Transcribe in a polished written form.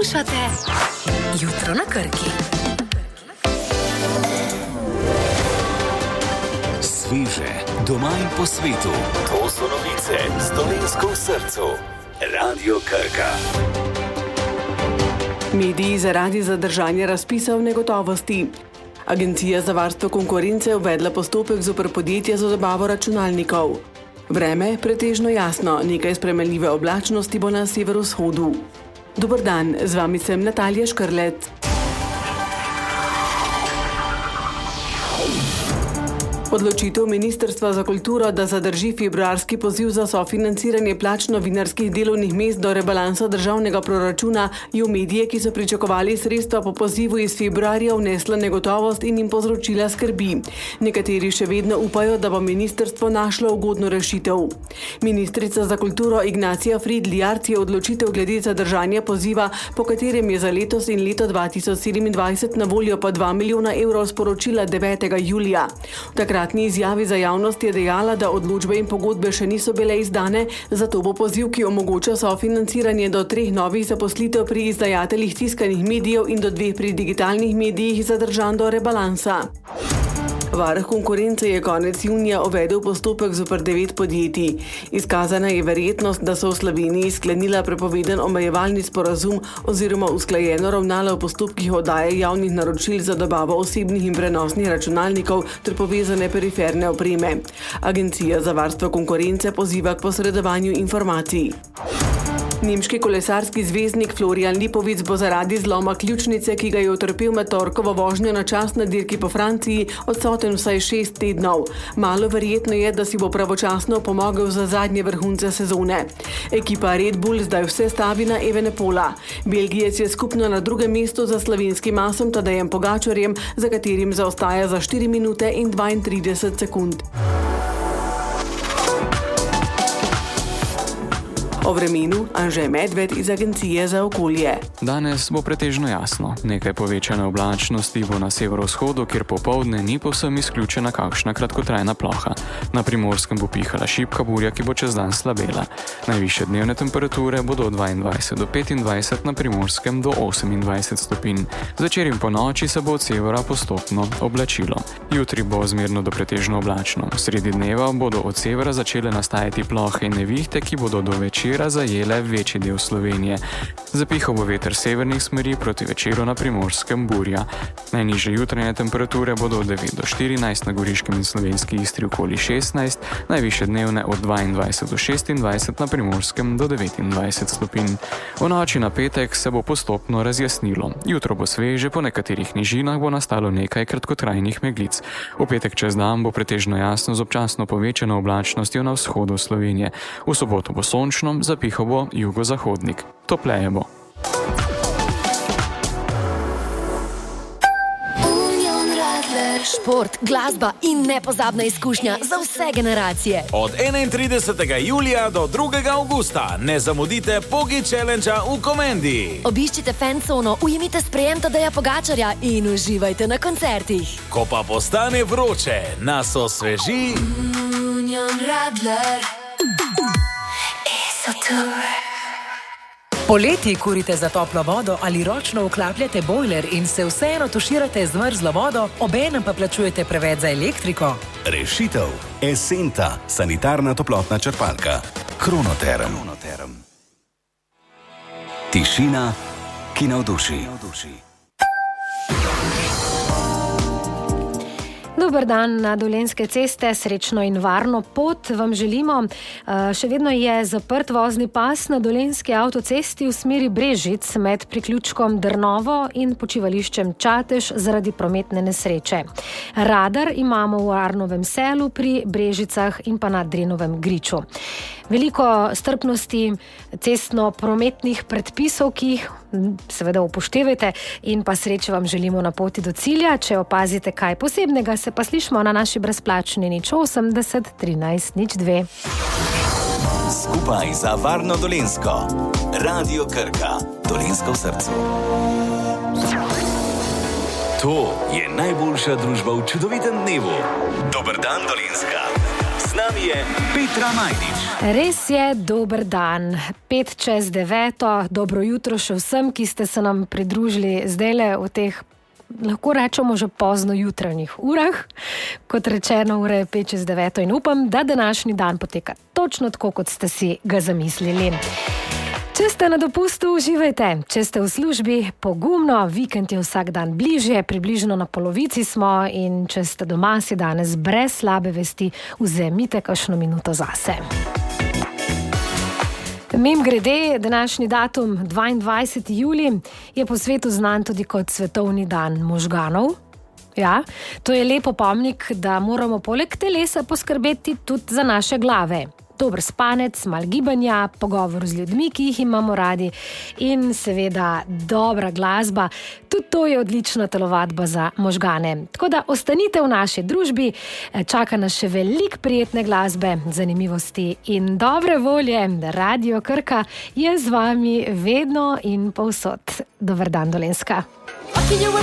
Poslušate Jutro na Krki. Sveže, doma in po svetu. To so novice z Dolenjsko v srcu. Radio Krka. Mediji zaradi zadržanja razpisa v negotovosti. Agencija za varstvo konkurence je uvedla postopek zoper podjetja za dobavo računalnikov. Vreme pretežno jasno, nekaj spremenljive oblačnosti bo na severovzhodu. Dober dan, z vami sem Natalija Škrlec. Odločitev Ministrstva za kulturo, da zadrži februarski poziv za sofinanciranje plač novinarskih delovnih mest do rebalansa državnega proračuna, je v medije, ki so pričakovali sredstva po pozivu iz februarja, vnesla negotovost in jim povzročila skrbi. Nekateri še vedno upajo, da bo ministrstvo našlo ugodno rešitev. Ministrica za kulturo Ignacija Fridl-Jarc je odločitev glede zadržanja poziva, po katerem je za letos in leto 2027 na voljo po 2 milijona evrov, sporočila 9. julija. V takratni izjavi za javnost je dejala, da odločbe in pogodbe še niso bile izdane, zato bo poziv, ki omogoča sofinanciranje do 3 novih zaposlitev pri izdajateljih tiskanih medijev in do 2 pri digitalnih medijih, zadržan do rebalansa. Varuh konkurence je konec junija uvedel postopek zoper 9 podjetij. Izkazana je verjetnost, da so v Sloveniji sklenila prepoveden omejevalni sporazum oziroma usklajeno ravnala v postopkih oddaje javnih naročil za dobavo osebnih in prenosnih računalnikov ter povezane periferne opreme. Agencija za varstvo konkurence poziva k posredovanju informacij. Nemški kolesarski zvezdnik Florian Lipovic bo zaradi zloma ključnice, ki ga je utrpel med torkovo vožnjo na čas na dirki po Franciji, odsoten vsaj 6 tednov. Malo verjetno je, da si bo pravočasno pomogel za zadnje vrhunce sezone. Ekipa Red Bull zdaj vse stavi na Evenepola. Belgijec je skupno na drugem mestu za slovenskim asom Tadejem Pogačarjem, za katerim zaostaja za 4 minute in 32 sekund. O vremenu Anže Medved iz Agencije za okolje. Danes bo pretežno jasno. Nekaj povečane oblačnosti bo na severovzhodu, kjer popoldne ni povsem izključena kakšna kratkotrajna ploha. Na Primorskem bo pihala šibka burja, ki bo čez dan slabela. Najvišje dnevne temperature bodo od 22 do 25, na Primorskem do 28 stopinj. Zvečer in po noči se bo od severa postopno oblačilo. Jutri bo zmerno do pretežno oblačno. Sredi dneva bodo od severa začele nastajati plohe in nevihte, ki bodo do večera zajele večji del Slovenije. Zapihal bo veter severnih smeri, proti večeru na Primorskem burja. Najnižje jutranje temperature bodo od 9 do 14, na Goriškem in Slovenski Istri okoli 16, najvišje dnevne od 22 do 26, na Primorskem do 29 stopinj. V noči na petek se bo postopno razjasnilo. Jutro bo sveže, po nekaterih nižinah bo nastalo nekaj kratkotrajnih meglic. V petek čez dan bo pretežno jasno z občasno povečano oblačnostjo na vzhodu Slovenije. V soboto bo sončno, zapihal bo jugozahodnik. Topleje bo. Šport, glasba in nepozabna izkušnja za vse generacije. Od 31. julija do 2. avgusta ne zamudite Pogi Challenge-a v Komendi. Obiščite fancono, ujemite sprejem Tadeja Pogačarja in uživajte na koncertih. Ko pa postane vroče, nas osveži Union Radler. Poleti kurite za toplo vodo ali ročno vklapljate bojler in se vseeno tuširate z mrzlo vodo, obenem pa plačujete preveč za elektriko? Rešitev. Esenta, sanitarna toplotna črpalka. Kronoterm. Tišina, ki navduši. Dober dan na Dolenjske ceste, srečno in varno pot vam želimo. Še vedno je zaprt vozni pas na Dolenjski avtocesti v smeri Brežic med priključkom Drnovo in počivališčem Čatež zaradi prometne nesreče. Radar imamo v Arnovem selu pri Brežicah in pa na Drenovem griču. Veliko strpnosti, cestno-prometnih predpisov, ki jih seveda upoštevajte, in pa sreče vam želimo na poti do cilja. Če opazite kaj posebnega, se pa slišimo na naši brezplačni 080 13 02. Skupaj za varno Dolenjsko. Radio Krka. Dolenjsko v srcu. To je najboljša družba v čudovitem dnevu. Dober dan, Dolenjska. Z nami je Petra Majdič. Res je, dober dan. 8:05, dobro jutro še vsem, ki ste se nam pridružili zdajle v teh, lahko rečemo, že pozno jutranjih urah. Kot rečeno, ura je 8:05 in upam, da današnji dan poteka točno tako, kot ste si ga zamislili. Če ste na dopustu, uživajte. Če ste v službi, pogumno, vikend je vsak dan bližje, približno na polovici smo, in če ste doma, si danes brez slabe vesti vzemite kakšno minuto zase. Mimogrede, današnji datum, 22. julij, je po svetu znan tudi kot svetovni dan možganov. Ja, to je lep opomnik, da moramo poleg telesa poskrbeti tudi za naše glave. Dober spanec, malo gibanja, pogovor z ljudmi, ki jih imamo radi, in seveda dobra glasba. Tudi to je odlična telovadba za možgane. Tako da ostanite v naši družbi, čaka nas še veliko prijetne glasbe, zanimivosti in dobre volje. Radio Krka je z vami vedno in povsod. Dober dan, Dolenjska.